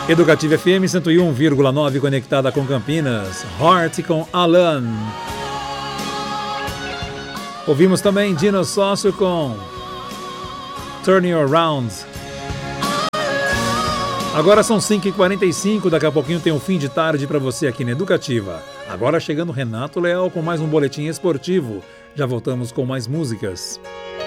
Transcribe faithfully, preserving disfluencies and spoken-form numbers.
Educativa F M cento e um vírgula nove conectada com Campinas. Heart com Alan. Ouvimos também Dino Sócio com Turn You Around. Agora são cinco e quarenta e cinco, daqui a pouquinho tem um fim de tarde para você aqui na Educativa. Agora chegando Renato Leal com mais um boletim esportivo. Já voltamos com mais músicas.